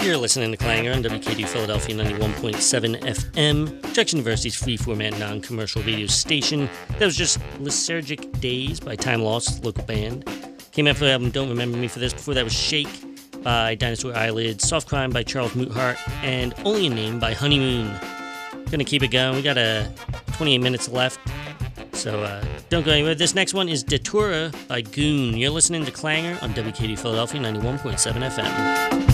You're listening to Clanger on WKD Philadelphia 91.7 FM, Jackson University's free-format non-commercial radio station. That was just Lysergic Days by Time Lost, local band. Came after the album Don't Remember Me for This. Before that was Shake by Dinosaur Eyelids, Soft Crime by Charles Moothart, and Only a Name by Honeymoon. Gonna keep it going. We got 28 minutes left, so don't go anywhere. This next one is Datura by Goon. You're listening to Clanger on WKD Philadelphia 91.7 FM.